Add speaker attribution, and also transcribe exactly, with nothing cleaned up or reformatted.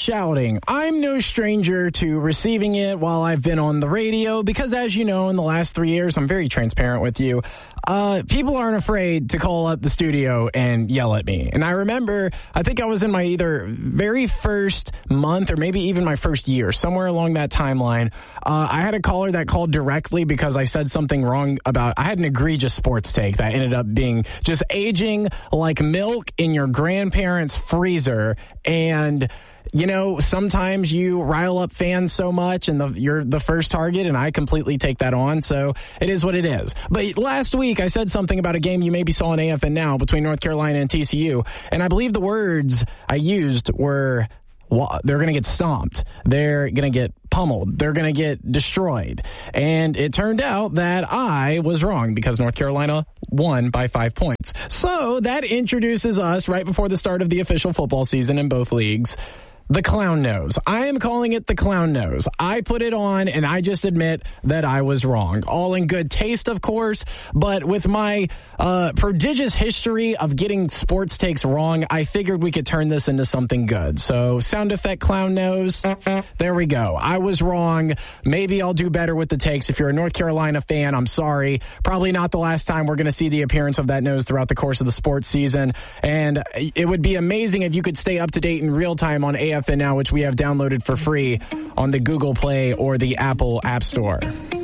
Speaker 1: shouting. I'm no stranger to receiving it while I've been on the radio because, as you know, in the last three years, I'm very transparent with you. Uh, people aren't afraid to call up the studio and yell at me. And I remember, I think I was in my either very first month or maybe even my first year, somewhere along that timeline. Uh, I had a caller that called directly because I said something wrong about, I had an egregious sports take that ended up being just aging like milk in your grandparents' freezer. And you know, sometimes you rile up fans so much and the, you're the first target, and I completely take that on. So it is what it is. But last week I said something about a game you maybe saw on A F N Now between North Carolina and T C U. And I believe the words I used were, well, they're going to get stomped. They're going to get pummeled. They're going to get destroyed. And it turned out that I was wrong because North Carolina won by five points. So that introduces us right before the start of the official football season in both leagues. The clown nose. I am calling it the clown nose. I put it on and I just admit that I was wrong. All in good taste, of course, but with my uh, prodigious history of getting sports takes wrong, I figured we could turn this into something good. So sound effect clown nose. There we go. I was wrong. Maybe I'll do better with the takes. If you're a North Carolina fan, I'm sorry. Probably not the last time we're going to see the appearance of that nose throughout the course of the sports season. And it would be amazing if you could stay up to date in real time on A F N Now, which we have downloaded for free on the Google Play or the Apple App Store.